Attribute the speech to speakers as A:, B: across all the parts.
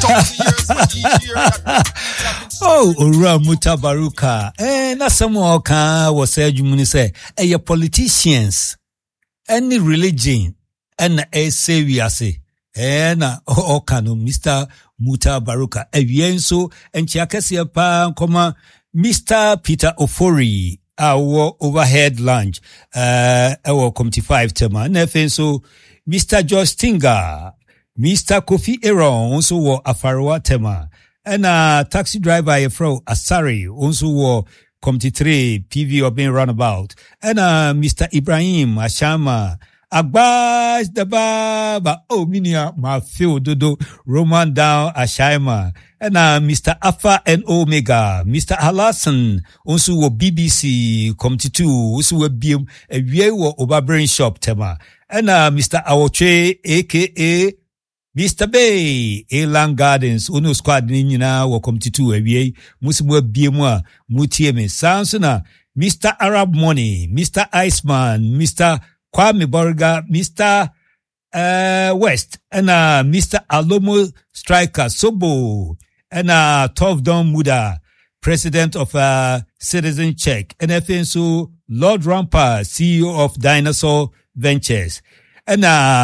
A: Oh, Ura Muta Baruka. Na someone can say you say, your politicians, any religion, and say we are say, na okano Mr. Muta Baruka. Evienso and Chiakasia pa koma Mr. Peter Ofori. Our overhead lunch, our committee 5 tema. Nefenso, Mr. George Stinger, Mr. Kofi Aaron, also were Afaroa tema. And taxi driver Efro Asari, also were committee 3 PV or being runabout. And Mr. Ibrahim Ashama, Agbaz the Baba, oh, Minia, Mafio Dodo, Roman down Ashama. And Mr. Alpha and Omega, Mr. Alasan, also were BBC Committee 2, also were BM, a view over brain shop tema. And Mr. Awoche, aka Mr. Bay, Elan Gardens, Uno Squad Nina, were Committee 2, a view, Musimu BMwa, Mutieme, Sansona, Mr. Arab Money, Mr. Iceman, Mr. Kwame Borga, Mr. West, and Mr. Alomo Striker, Sobo, and Tovdon Muda, president of Citizen Check, and FNSO Lord Rampa, CEO of Dinosaur Ventures, and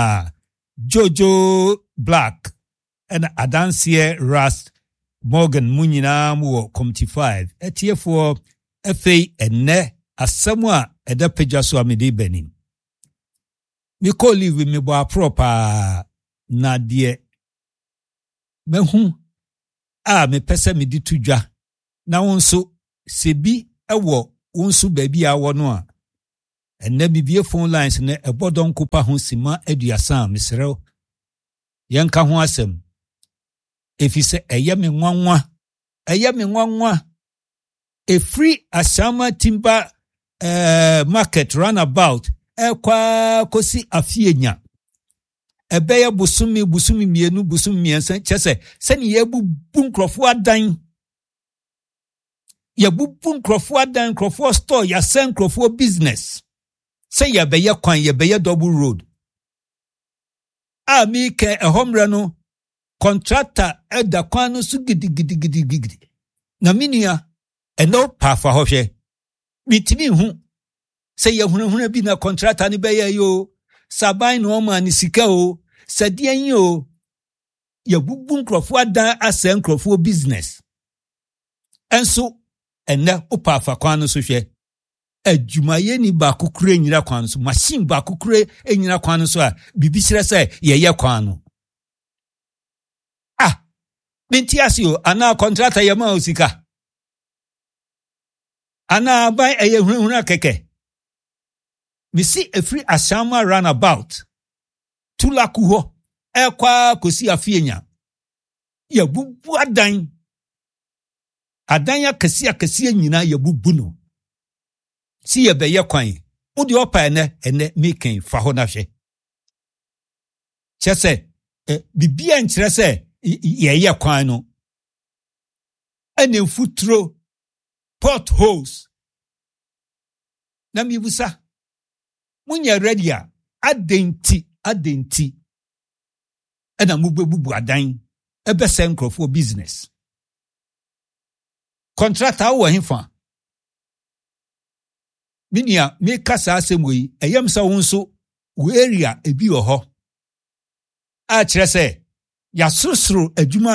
A: Jojo Black, and Adansie Rast Morgan Munina Mo Committee 5, for FA and Ne, as somewhere at the Pejaso Amide Benin. Me call live with me boy proper na die. Me hu me pese me di tudwa. Na wonso sebi ewo wonso baby a wono a. Enne bibie phone lines ne ebodon kopa ho sima aduasa mesrew. Yenka ho asem. Efi se eye me nwanwa. A free Asama Timber market runabout. Kwa kosi afienya ebeye busumi mienu busumi miensen chese seni yebu bunkrofo adan krofo store ya sen krofo business se yebeye kwan yebeye double road mi ke ehomre no contractor eda kwan no su gidi na minia eno pa fa hohwe mitimi hu say ye huna bi na contractor ni be ye yo saban no ma ni sika o sadien yo ye bubu nkrofo adan asen nkrofo business enso enne opa fa kwan no so hwe adwumaye ni ba kokure nyira kwan so machine ba kokure enyira kwan so a bibi sire say ye kwan no binti asio ana contractor ye ma osika ana ban eye huna keke. Me see a free Asama runabout. Tulakuho. Ekwa kosi afienya. Ya bubu adan. Adanya kesi nyina ya bubu no. Si ya beye kwan. Udi opa ene making faho na hwe. Chese bibia nkyere se ye kwan no. Ene futuro potholes. Na mibusa. Munya ready a adenti ena mubebubu adan ebe se nkrofo business contractor wo himfa minia me kasa asemwe eyam sa wonso we area ebi oho a kire se ya susuru adwuma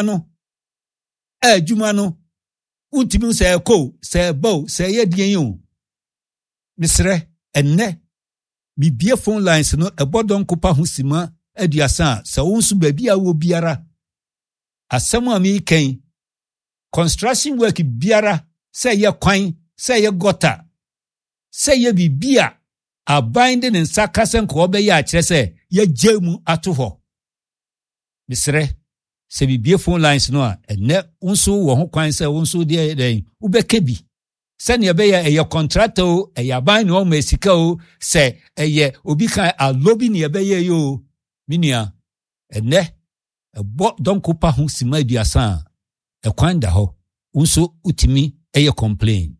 A: no untimi se ko se bow se yedien yo misre enne bibie phone lines no ebodon kopa ho sima aduasa sa wonsu baby a wo biara asem a mi ken construction work biara say ye kwan say ye gota say ye bibia abinding in sakasen ko be ya kire say ye jemu ato ho misre se bibie phone lines no a enne wonsu wo ho kwan say wonsu de den ubeke bi sani ebeya eye contractor eye ban no ma sika o se eye obi kan alobi ni ebeye yo minia enne ebo don kopa ho sima aduasa e kwan da ho unso utimi eye complain